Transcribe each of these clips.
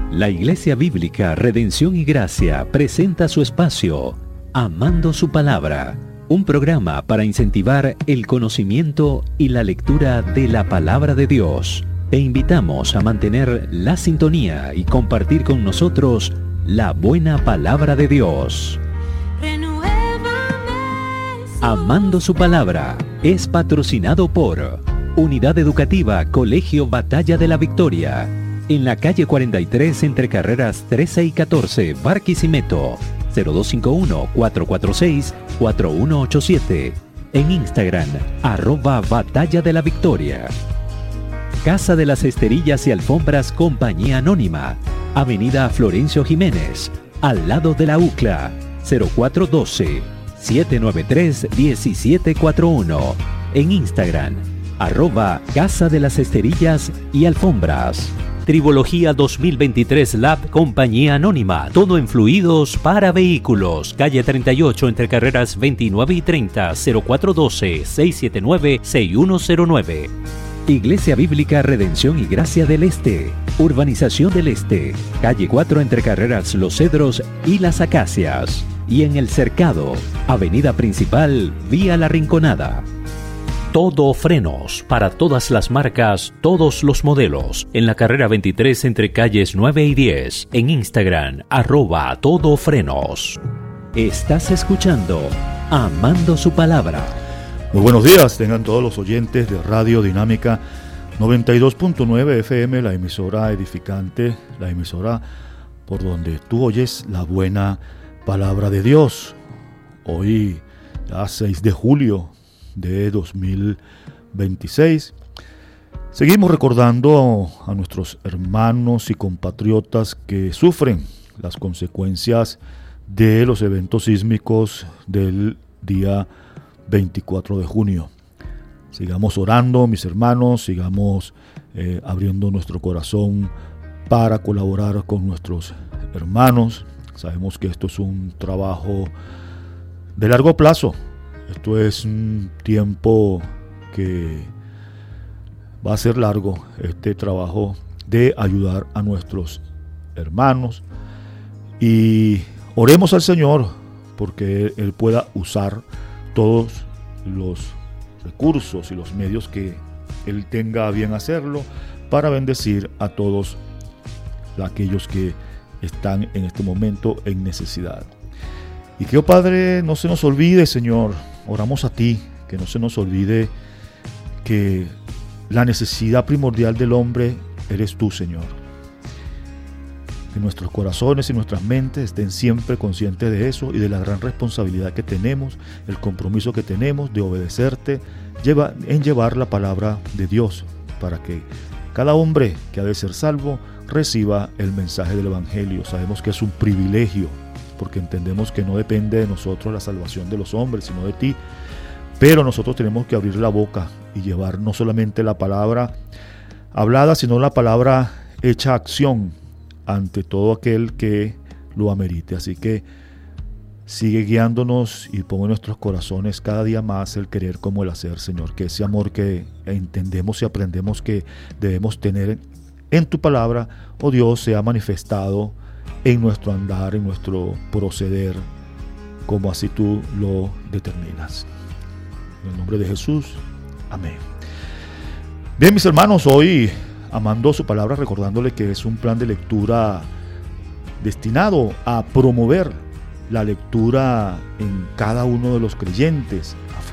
La Iglesia Bíblica Redención y Gracia presenta su espacio Amando su Palabra, un programa para incentivar el conocimiento y la lectura de la Palabra de Dios. Te invitamos a mantener la sintonía y compartir con nosotros la buena Palabra de Dios. Amando su Palabra es patrocinado por Unidad Educativa Colegio Batalla de la Victoria, en la calle 43 entre carreras 13 y 14, Barquisimeto, 0251-446-4187. En Instagram, @Batalla de la Victoria. Casa de las Esterillas y Alfombras Compañía Anónima, Avenida Florencio Jiménez, al lado de la UCLA, 0412-793-1741. En Instagram, @Casa de las Esterillas y Alfombras. Tribología 2023 Lab Compañía Anónima, todo en fluidos para vehículos. Calle 38 entre carreras 29 y 30, 0412-679-6109. Iglesia Bíblica Redención y Gracia del Este, Urbanización del Este, calle 4 entre carreras Los Cedros y Las Acacias. Y en El Cercado, avenida principal, vía La Rinconada. Todo Frenos, para todas las marcas, todos los modelos. En la carrera 23 entre calles 9 y 10. En Instagram, @todofrenos. Estás escuchando Amando su Palabra. Muy buenos días, tengan todos los oyentes de Radio Dinámica 92.9 FM, la emisora edificante, la emisora por donde tú oyes la buena Palabra de Dios. Hoy, ya 6 de julio de 2026. Seguimos recordando a nuestros hermanos y compatriotas que sufren las consecuencias de los eventos sísmicos del día 24 de junio. Sigamos orando, mis hermanos, sigamos abriendo nuestro corazón para colaborar con nuestros hermanos. Sabemos que esto es un trabajo de largo plazo. Esto es un tiempo que va a ser largo, este trabajo de ayudar a nuestros hermanos. Y oremos al Señor porque Él pueda usar todos los recursos y los medios que Él tenga a bien hacerlo para bendecir a todos aquellos que están en este momento en necesidad. Y que, oh Padre, no se nos olvide, Señor, oramos a ti, que no se nos olvide que la necesidad primordial del hombre eres tú, Señor. Que nuestros corazones y nuestras mentes estén siempre conscientes de eso y de la gran responsabilidad que tenemos, el compromiso que tenemos de obedecerte en llevar la palabra de Dios, para que cada hombre que ha de ser salvo reciba el mensaje del Evangelio. Sabemos que es un privilegio, porque entendemos que no depende de nosotros la salvación de los hombres, sino de ti. Pero nosotros tenemos que abrir la boca y llevar no solamente la palabra hablada, sino la palabra hecha acción ante todo aquel que lo amerite. Así que sigue guiándonos y pon en nuestros corazones cada día más el querer como el hacer, Señor. Que ese amor que entendemos y aprendemos que debemos tener en tu palabra, oh Dios, sea manifestado en nuestro andar, en nuestro proceder, como así tú lo determinas. En el nombre de Jesús, amén. Bien, mis hermanos, hoy amando su palabra, recordándole que es un plan de lectura destinado a promover la lectura en cada uno de los creyentes,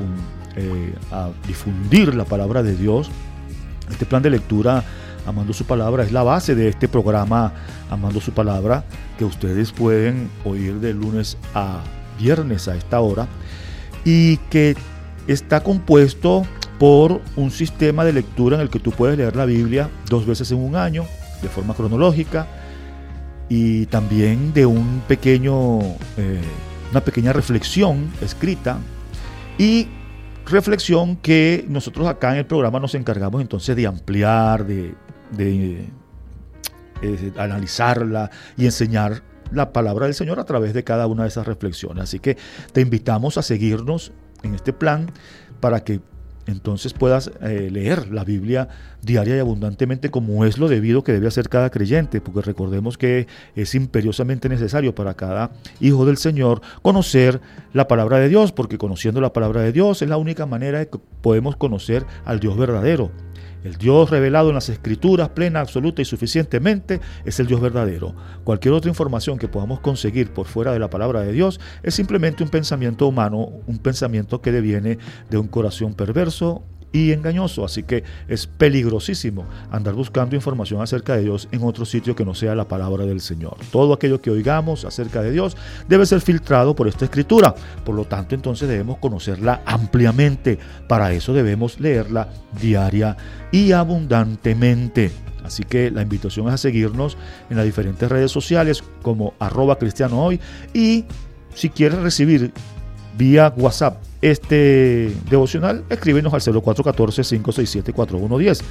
a difundir la palabra de Dios. Este plan de lectura Amando su Palabra es la base de este programa Amando su Palabra, que ustedes pueden oír de lunes a viernes a esta hora, y que está compuesto por un sistema de lectura en el que tú puedes leer la Biblia 2 veces en un año de forma cronológica, y también de una pequeña reflexión escrita, y reflexión que nosotros acá en el programa nos encargamos entonces de ampliar, de analizarla y enseñar la palabra del Señor a través de cada una de esas reflexiones. Así que te invitamos a seguirnos en este plan para que entonces puedas leer la Biblia diaria y abundantemente, como es lo debido que debe hacer cada creyente, porque recordemos que es imperiosamente necesario para cada hijo del Señor conocer la palabra de Dios, porque conociendo la palabra de Dios es la única manera de que podemos conocer al Dios verdadero. El Dios revelado en las Escrituras, plena, absoluta y suficientemente, es el Dios verdadero. Cualquier otra información que podamos conseguir por fuera de la palabra de Dios es simplemente un pensamiento humano, un pensamiento que deviene de un corazón perverso y engañoso. Así que es peligrosísimo andar buscando información acerca de Dios en otro sitio que no sea la palabra del Señor. Todo aquello que oigamos acerca de Dios debe ser filtrado por esta Escritura. Por lo tanto, entonces debemos conocerla ampliamente. Para eso debemos leerla diaria y abundantemente. Así que la invitación es a seguirnos en las diferentes redes sociales como @cristianohoy, y si quieres recibir vía WhatsApp este devocional, escríbenos al 0414-567-4110.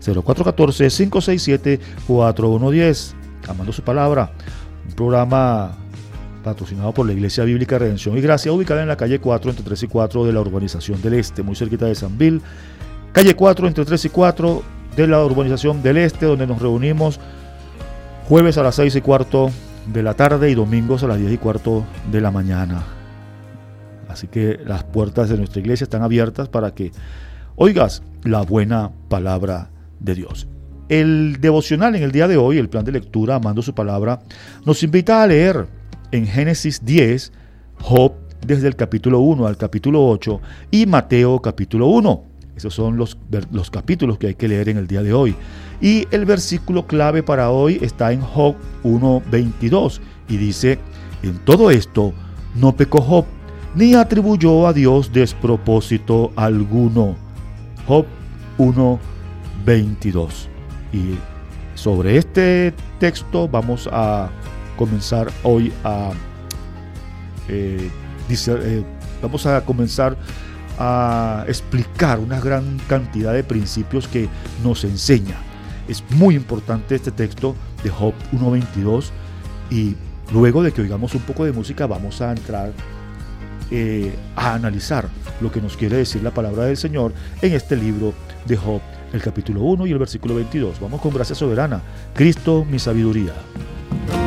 0414-567-4110. Amando su palabra, un programa patrocinado por la Iglesia Bíblica Redención y Gracia, ubicada en la calle 4 entre 3 y 4 de la urbanización del Este, muy cerquita de Sanville. Calle 4 entre 3 y 4 de la urbanización del Este, donde nos reunimos jueves a las 6 y cuarto de la tarde y domingos a las 10 y cuarto de la mañana. Así que las puertas de nuestra iglesia están abiertas para que oigas la buena palabra de Dios. El devocional en el día de hoy, el plan de lectura Amando su palabra, nos invita a leer en Génesis 10, Job desde el capítulo 1 al capítulo 8 y Mateo capítulo 1. Esos son los capítulos que hay que leer en el día de hoy. Y el versículo clave para hoy está en Job 1:22 y dice: en todo esto no pecó Job, ni atribuyó a Dios despropósito alguno. Job 1:22. Y sobre este texto vamos a comenzar hoy vamos a comenzar a explicar una gran cantidad de principios que nos enseña. Es muy importante este texto de Job 1:22, y luego de que oigamos un poco de música vamos a entrar a analizar lo que nos quiere decir la palabra del Señor en este libro de Job, el capítulo 1 y el versículo 22. Vamos con gracia soberana. Cristo, mi sabiduría.